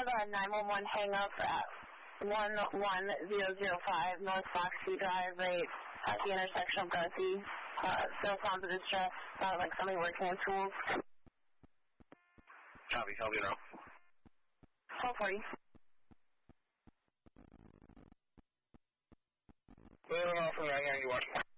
have a 911 hang-up at 11005 North Foxy Drive, right at the intersection of Gussie. Still sounds of distress, sounds like somebody working in schools. Copy, help you now. 1240. Moving off from 991.